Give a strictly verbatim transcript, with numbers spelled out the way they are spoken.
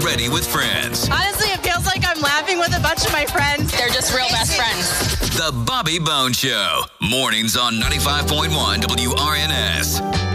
already with friends. Honestly, it feels like I'm laughing with a bunch of my friends. They're just real best friends. The Bobby Bone Show. Mornings on ninety-five point one W R N S.